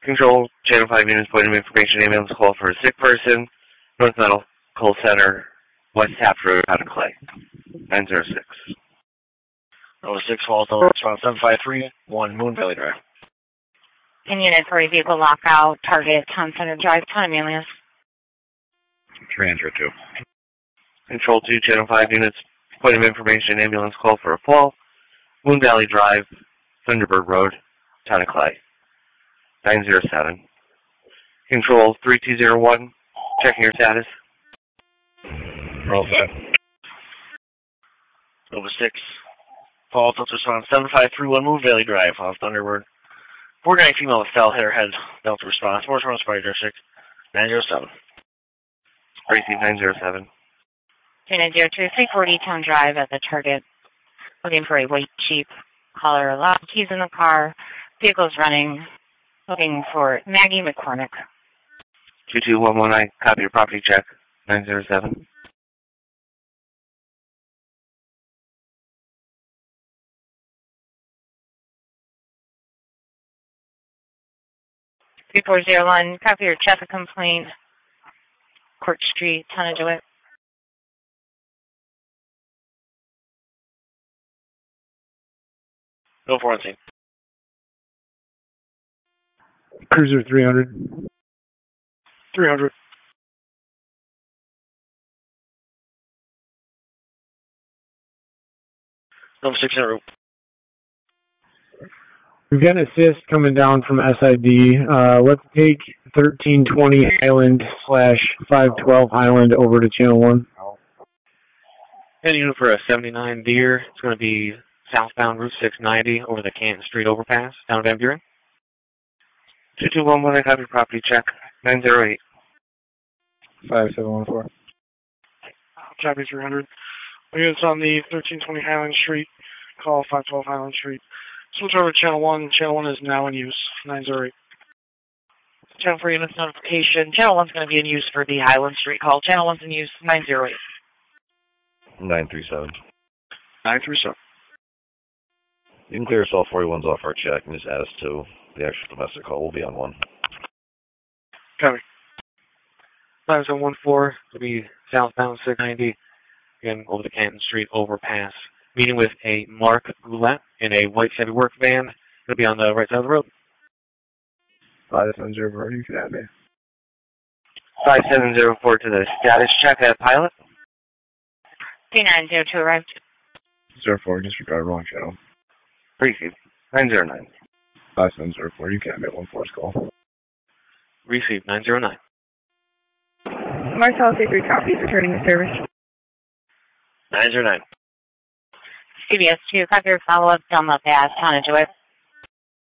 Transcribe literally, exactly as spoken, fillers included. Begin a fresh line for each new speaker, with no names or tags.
Control, Channel five units, point of information, ambulance call for a sick person, North Medical Center, West Taft Road, out of Clay, nine zero six.
oh six, falls on response seven five three one, Moon Valley Drive.
ten units for a vehicle lockout, target Town Center Drive, Town Ambulance.
Transfer two.
Control two, Channel five units, point of information, ambulance call for a fall, Moon Valley Drive, Thunderbird Road, Town of Clay, nine zero seven. Control three two zero one, checking your status.
Roll set.
oh six, falls on response seven five three one, Moon Valley Drive, off Thunderbird. four nine female with foul hit her head, Delta response, four response fire district, nine zero seven.
Receive nine zero seven.
two nine zero two, three forty Town Drive at the target. Looking for a white Jeep. Caller loud, keys in the car. Vehicle's running. Looking for Maggie McCormick.
two two one one nine, copy your property check, nine zero seven.
three four zero one, copy your traffic complaint. Court Street, Town of DeWitt.
Go for it, team.
Cruiser three hundred.
three hundred. Number six zero.
We've got an assist coming down from S I D. Uh, let's take thirteen twenty Highland slash five twelve Highland over to Channel one.
Heading unit for a seventy-nine Deer. It's going to be southbound Route six ninety over the Canton Street overpass, down in Van Buren.
two two one one, I have your property check, nine zero eight.
five seven one four.
Copy three hundred. Units on the thirteen twenty Highland Street. Call five twelve Highland Street. Switch over to Channel one. Channel one is now in use, nine zero eight.
Channel four units notification. Channel one's going to be in use for the Highland Street call. Channel one's in use, nine zero eight.
nine three seven.
nine three seven.
You can clear us all forty-ones off our check and just add us to the actual domestic call. We'll be on one.
Copy.
five seven one four will be southbound six ninety, again over the Canton Street overpass. Meeting with a Mark Roulette in a white Chevy work van. It'll be on the right side of the road.
five seven zero four, you can add me.
five seven zero four to the status check at Pilot.
two nine zero two arrived.
zero four, disregard wrong channel.
Receive, nine zero nine.
five seven zero four, you can add one force call.
Receive, nine zero nine.
Marcellus A three copies, returning the service.
nine zero nine.
C B S two, copy your follow-up, Delma Pass, Town of DeWitt.